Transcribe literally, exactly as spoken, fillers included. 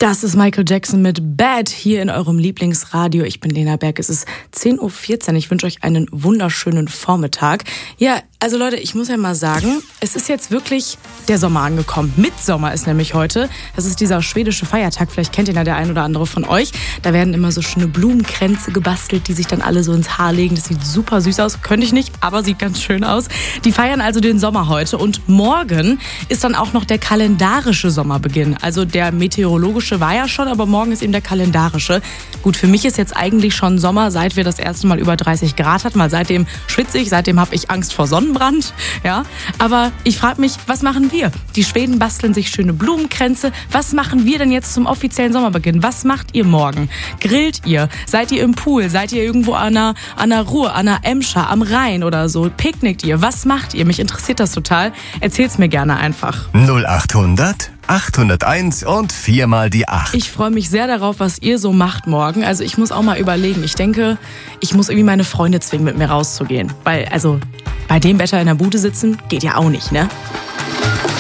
Das ist Michael Jackson mit Bad hier in eurem Lieblingsradio. Ich bin Lena Berg. Es ist zehn Uhr vierzehn. Ich wünsche euch einen wunderschönen Vormittag. Ja, also Leute, ich muss ja mal sagen, es ist jetzt wirklich der Sommer angekommen. Mitsommer ist nämlich heute. Das ist dieser schwedische Feiertag. Vielleicht kennt ihn ja der ein oder andere von euch. Da werden immer so schöne Blumenkränze gebastelt, die sich dann alle so ins Haar legen. Das sieht super süß aus. Könnte ich nicht, aber sieht ganz schön aus. Die feiern also den Sommer heute. Und morgen ist dann auch noch der kalendarische Sommerbeginn. Also der meteorologische war ja schon, aber morgen ist eben der kalendarische. Gut, für mich ist jetzt eigentlich schon Sommer, seit wir das erste Mal über dreißig Grad hatten. Weil seitdem schwitze ich, seitdem habe ich Angst vor Sonnenbrand. Ja, aber ich frage mich, was machen wir? Die Schweden basteln sich schöne Blumenkränze. Was machen wir denn jetzt zum offiziellen Sommerbeginn? Was macht ihr morgen? Grillt ihr? Seid ihr im Pool? Seid ihr irgendwo an einer, an einer Ruhr, an einer Emscher, am Rhein oder so? Picknickt ihr? Was macht ihr? Mich interessiert das total. Erzählt's mir gerne einfach. null achthundert achthunderteins und viermal die acht. Ich freue mich sehr darauf, was ihr so macht morgen. Also ich muss auch mal überlegen. Ich denke, ich muss irgendwie meine Freunde zwingen, mit mir rauszugehen. Weil, also bei dem Wetter in der Bude sitzen, geht ja auch nicht, ne?